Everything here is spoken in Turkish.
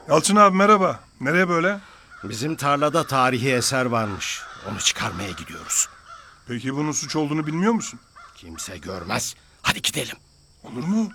Yalçın abi merhaba. Nereye böyle? Bizim tarlada tarihi eser varmış. Onu çıkarmaya gidiyoruz. Peki bunun suç olduğunu bilmiyor musun? Kimse görmez. Hadi gidelim. Olur mu?